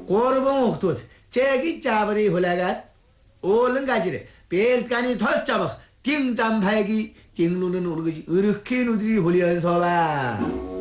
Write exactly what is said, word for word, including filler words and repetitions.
고르봉 옥토 제기 짜버리 홀라가 올른 가지래 벨간이 더 짜버 띵담 발기 띵루는 오르지 이렇게 누들이 홀리언서 봐